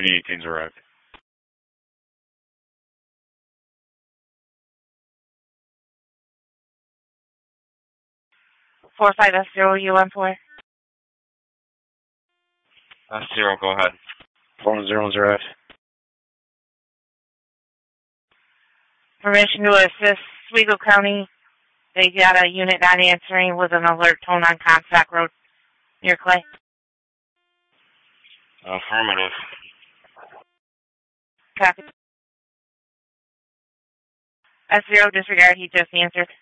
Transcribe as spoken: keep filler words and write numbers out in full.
Company eighteen's arrived. four five S zero U M four. S zero, go ahead. four one zero one's arrived. Permission to assist Oswego County. They got a unit not answering with an alert tone on Comstock Road near Clay. Affirmative. Copy. S zero, disregard, he just answered.